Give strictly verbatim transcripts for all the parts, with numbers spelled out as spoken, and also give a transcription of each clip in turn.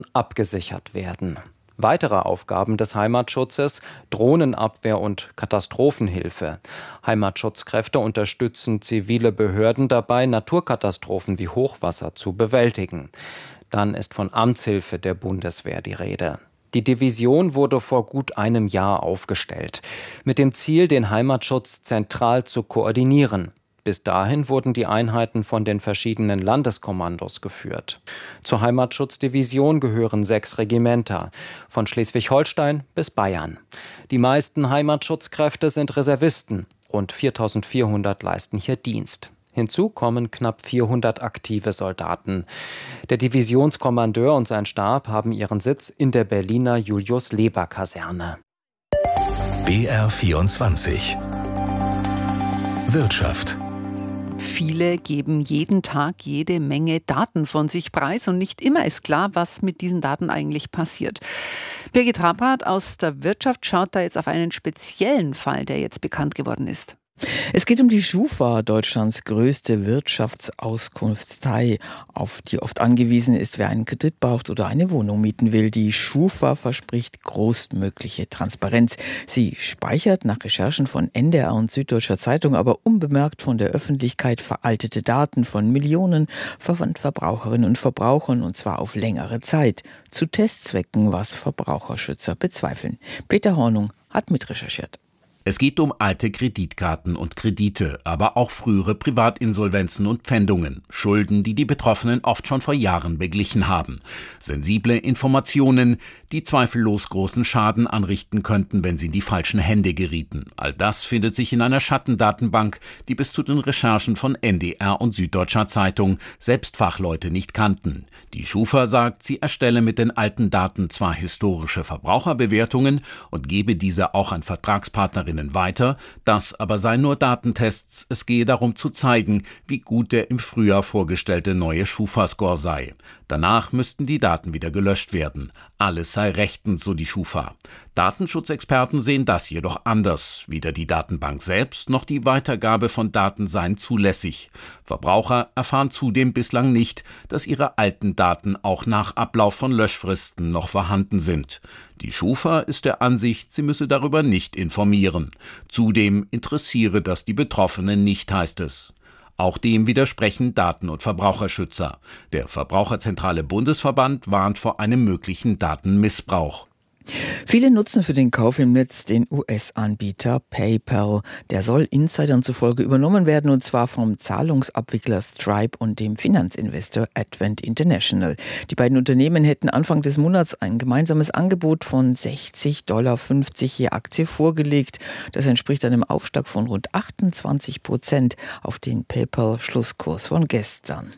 abgesichert werden. Weitere Aufgaben des Heimatschutzes: Drohnenabwehr und Katastrophenhilfe. Heimatschutzkräfte unterstützen zivile Behörden dabei, Naturkatastrophen wie Hochwasser zu bewältigen. Dann ist von Amtshilfe der Bundeswehr die Rede. Die Division wurde vor gut einem Jahr aufgestellt, mit dem Ziel, den Heimatschutz zentral zu koordinieren. Bis dahin wurden die Einheiten von den verschiedenen Landeskommandos geführt. Zur Heimatschutzdivision gehören sechs Regimenter, von Schleswig-Holstein bis Bayern. Die meisten Heimatschutzkräfte sind Reservisten. Rund viertausendvierhundert leisten hier Dienst. Hinzu kommen knapp vierhundert aktive Soldaten. Der Divisionskommandeur und sein Stab haben ihren Sitz in der Berliner Julius-Leber-Kaserne. B R vierundzwanzig Wirtschaft. Viele geben jeden Tag jede Menge Daten von sich preis und nicht immer ist klar, was mit diesen Daten eigentlich passiert. Birgit Rappert aus der Wirtschaft schaut da jetzt auf einen speziellen Fall, der jetzt bekannt geworden ist. Es geht um die Schufa, Deutschlands größte Wirtschaftsauskunftei, auf die oft angewiesen ist, wer einen Kredit braucht oder eine Wohnung mieten will. Die Schufa verspricht größtmögliche Transparenz. Sie speichert nach Recherchen von N D R und Süddeutscher Zeitung aber unbemerkt von der Öffentlichkeit veraltete Daten von Millionen von Verbraucherinnen und Verbrauchern, und zwar auf längere Zeit. Zu Testzwecken, was Verbraucherschützer bezweifeln. Peter Hornung hat mitrecherchiert. Es geht um alte Kreditkarten und Kredite, aber auch frühere Privatinsolvenzen und Pfändungen, Schulden, die die Betroffenen oft schon vor Jahren beglichen haben. Sensible Informationen, die zweifellos großen Schaden anrichten könnten, wenn sie in die falschen Hände gerieten. All das findet sich in einer Schattendatenbank, die bis zu den Recherchen von N D R und Süddeutscher Zeitung selbst Fachleute nicht kannten. Die Schufa sagt, sie erstelle mit den alten Daten zwar historische Verbraucherbewertungen und gebe diese auch an Vertragspartnerinnen weiter, das aber seien nur Datentests, es gehe darum zu zeigen, wie gut der im Frühjahr vorgestellte neue Schufa-Score sei. Danach müssten die Daten wieder gelöscht werden. Alles sei rechtens, so die Schufa. Datenschutzexperten sehen das jedoch anders. Weder die Datenbank selbst noch die Weitergabe von Daten seien zulässig. Verbraucher erfahren zudem bislang nicht, dass ihre alten Daten auch nach Ablauf von Löschfristen noch vorhanden sind. Die Schufa ist der Ansicht, sie müsse darüber nicht informieren. Zudem interessiere das die Betroffenen nicht, heißt es. Auch dem widersprechen Daten- und Verbraucherschützer. Der Verbraucherzentrale Bundesverband warnt vor einem möglichen Datenmissbrauch. Viele nutzen für den Kauf im Netz den U S-Anbieter PayPal. Der soll Insidern zufolge übernommen werden, und zwar vom Zahlungsabwickler Stripe und dem Finanzinvestor Advent International. Die beiden Unternehmen hätten Anfang des Monats ein gemeinsames Angebot von sechzig Komma fünfzig Dollar je Aktie vorgelegt. Das entspricht einem Aufschlag von rund achtundzwanzig Prozent auf den PayPal-Schlusskurs von gestern.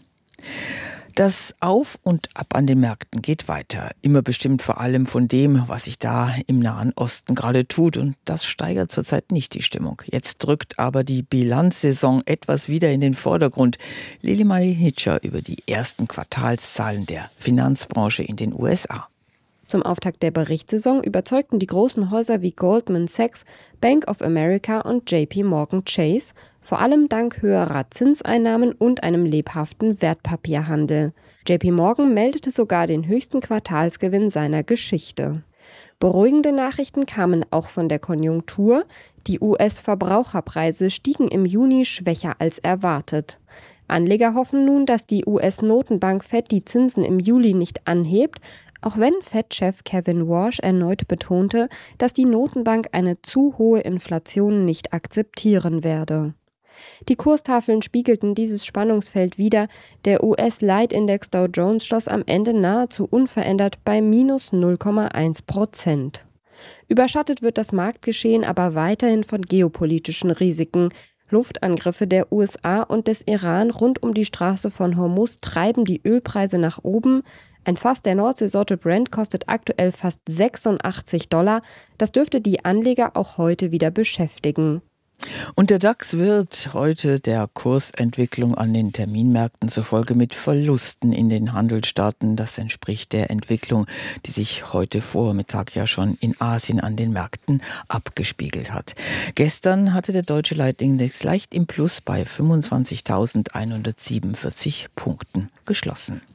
Das Auf und Ab an den Märkten geht weiter. Immer bestimmt vor allem von dem, was sich da im Nahen Osten gerade tut. Und das steigert zurzeit nicht die Stimmung. Jetzt drückt aber die Bilanzsaison etwas wieder in den Vordergrund. Lilimai Hitscher über die ersten Quartalszahlen der Finanzbranche in den U S A. Zum Auftakt der Berichtssaison überzeugten die großen Häuser wie Goldman Sachs, Bank of America und J P Morgan Chase, vor allem dank höherer Zinseinnahmen und einem lebhaften Wertpapierhandel. J P Morgan meldete sogar den höchsten Quartalsgewinn seiner Geschichte. Beruhigende Nachrichten kamen auch von der Konjunktur. Die U S-Verbraucherpreise stiegen im Juni schwächer als erwartet. Anleger hoffen nun, dass die U S-Notenbank Fed die Zinsen im Juli nicht anhebt, auch wenn Fed-Chef Kevin Warsh erneut betonte, dass die Notenbank eine zu hohe Inflation nicht akzeptieren werde. Die Kurstafeln spiegelten dieses Spannungsfeld wider. Der U S-Leitindex Dow Jones schloss am Ende nahezu unverändert bei minus null Komma eins Prozent. Überschattet wird das Marktgeschehen aber weiterhin von geopolitischen Risiken. Luftangriffe der U S A und des Iran rund um die Straße von Hormuz treiben die Ölpreise nach oben. Ein Fass der Nordseesorte Brent kostet aktuell fast sechsundachtzig Dollar. Das dürfte die Anleger auch heute wieder beschäftigen. Und der DAX wird heute der Kursentwicklung an den Terminmärkten zufolge mit Verlusten in den Handelsstaaten. Das entspricht der Entwicklung, die sich heute Vormittag ja schon in Asien an den Märkten abgespiegelt hat. Gestern hatte der deutsche Leitindex leicht im Plus bei fünfundzwanzigtausendeinhundertsiebenundvierzig Punkten geschlossen.